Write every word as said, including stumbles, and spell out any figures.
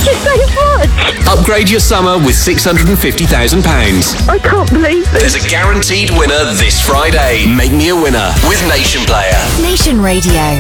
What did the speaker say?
Thank you so much. Upgrade your summer with six hundred fifty thousand pounds. I can't believe it. There's a guaranteed winner this Friday. Make me a winner with Nation Player. Nation Radio.